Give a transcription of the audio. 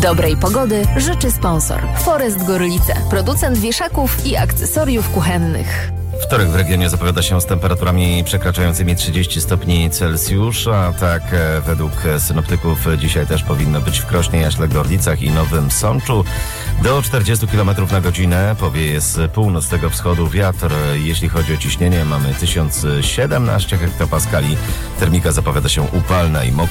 Dobrej pogody życzy sponsor Forest Gorlice, producent wieszaków i akcesoriów kuchennych. Wtorek w regionie zapowiada się z temperaturami przekraczającymi 30 stopni Celsjusza. Tak według synoptyków dzisiaj też powinno być w Krośnie, Jaśle, Gorlicach i Nowym Sączu. Do 40 km na godzinę powieje z północnego wschodu wiatr. Jeśli chodzi o ciśnienie, mamy 1017 hektopaskali. Termika zapowiada się upalna i mokra.